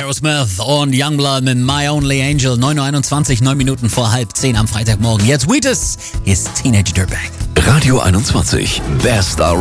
Aerosmith und Youngblood mit My Only Angel. 9.21 Uhr, 9 Minuten vor 9:30 am Freitagmorgen. Jetzt Wheatus, hier ist Teenage Dirtbag. Radio 21, Best